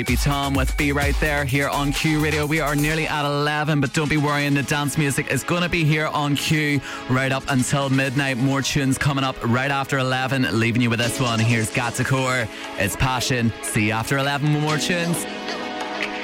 Be Tom with Be Right There here on Q Radio. We are nearly at 11, but don't be worrying, the dance music is going to be here on Q right up until midnight. More tunes coming up right after 11, leaving you with this one. Here's Gattacore. It's Passion. See you after 11 with more tunes.